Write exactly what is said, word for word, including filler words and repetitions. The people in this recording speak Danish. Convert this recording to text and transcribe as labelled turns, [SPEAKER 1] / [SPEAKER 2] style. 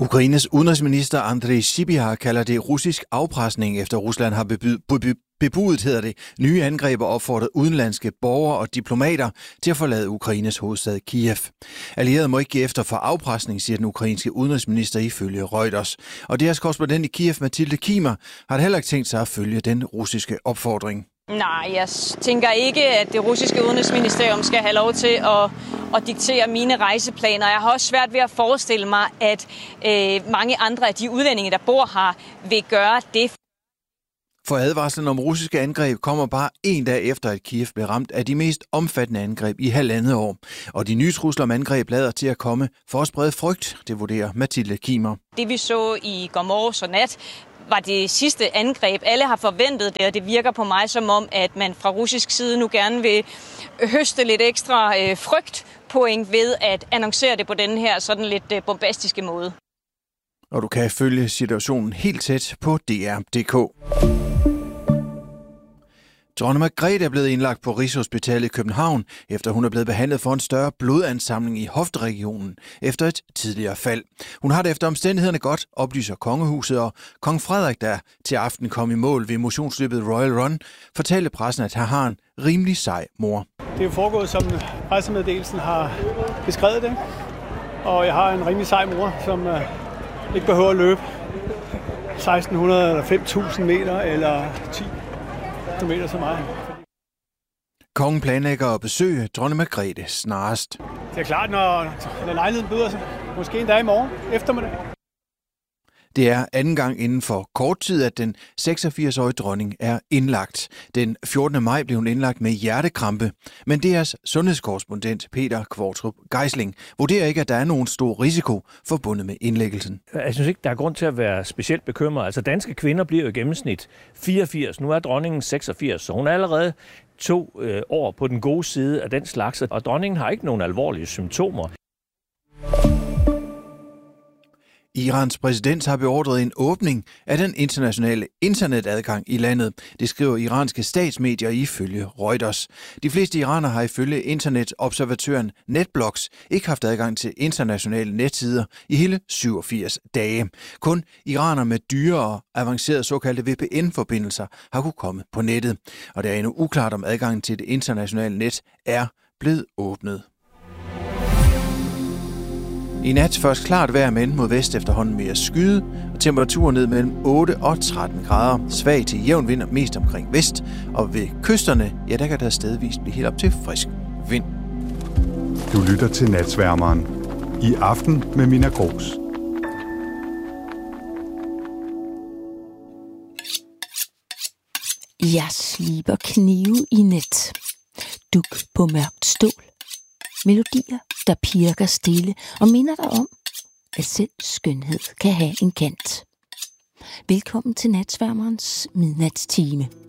[SPEAKER 1] Ukraines udenrigsminister Andriy Sybiha kalder det russisk afpresning, efter Rusland har bebudet, hedder det, nye angreb og opfordret udenlandske borgere og diplomater til at forlade Ukraines hovedstad Kiev. Allierede må ikke give efter for afpresning, siger den ukrainske udenrigsminister ifølge Reuters. Og deres korrespondent i Kiev, Mathilde Kimer, har heller ikke tænkt sig at følge den russiske opfordring.
[SPEAKER 2] Nej, jeg tænker ikke, at det russiske udenrigsministerium skal have lov til at, at diktere mine rejseplaner. Jeg har også svært ved at forestille mig, at øh, mange andre af de udlændinge, der bor her, vil gøre det.
[SPEAKER 1] For advarslen om russiske angreb kommer bare en dag efter, at Kiev blev ramt af de mest omfattende angreb i halvandet år. Og de nye trusler om angreb lader til at komme for at sprede frygt, det vurderer Mathilde Kimer.
[SPEAKER 2] Det vi så i går morges og nat, var det sidste angreb. Alle har forventet det, og det virker på mig som om, at man fra russisk side nu gerne vil høste lidt ekstra øh, frygtpoint ved at annoncere det på den her sådan lidt øh, bombastiske måde.
[SPEAKER 1] Og du kan følge situationen helt tæt på D R punktum d k. Dronning Margrethe er blevet indlagt på Rigshospitalet i København, efter hun er blevet behandlet for en større blodansamling i hofteregionen efter et tidligere fald. Hun har det efter omstændighederne godt, oplyser kongehuset, og kong Frederik, der til aften kom i mål ved motionsløbet Royal Run, fortalte pressen, at han har en rimelig sej mor.
[SPEAKER 3] Det er foregået, som pressemeddelelsen har beskrevet det, og jeg har en rimelig sej mor, som uh, ikke behøver at løbe seksten hundrede eller fem tusind meter eller ti kilometer så meget.
[SPEAKER 1] Kongen planlægger at besøge dronning Margrethe snarest.
[SPEAKER 3] Det er klart, når, når lejligheden byder sig. Måske en dag i morgen, eftermiddag.
[SPEAKER 1] Det er anden gang inden for kort tid, at den seksogfirs-årige dronning er indlagt. Den fjortende maj blev hun indlagt med hjertekrampe, men D R's sundhedskorrespondent Peter Kvartrup Geisling vurderer ikke, at der er nogen stor risiko forbundet med indlæggelsen.
[SPEAKER 4] Jeg synes ikke, der er grund til at være specielt bekymret. Altså danske kvinder bliver jo i gennemsnit fireogfirs. Nu er dronningen seksogfirs, så hun er allerede to øh, år på den gode side af den slags, og dronningen har ikke nogen alvorlige symptomer.
[SPEAKER 1] Irans præsident har beordret en åbning af den internationale internetadgang i landet. Det skriver iranske statsmedier ifølge Reuters. De fleste iranere har ifølge internetobservatøren Netblocks ikke haft adgang til internationale netsider i hele syvogfirs dage. Kun iranere med dyre og avancerede såkaldte V P N-forbindelser har kunne komme på nettet. Og det er endnu uklart, om adgangen til det internationale net er blevet åbnet. I nat først klart vejr, men mod vest efterhånden mere skyde, og temperaturen ned mellem otte og tretten grader. Svag til jævn vind mest omkring vest, og ved kysterne, ja, der kan der stedvist blive helt op til frisk vind.
[SPEAKER 5] Du lytter til Natsværmeren. I aften med Mina Gros.
[SPEAKER 6] Jeg sliber knive i net. Duk på mørkt stål. Melodier, der pirker stille og minder dig om, at selv skønhed kan have en kant. Velkommen til Natsværmerens midnatstime.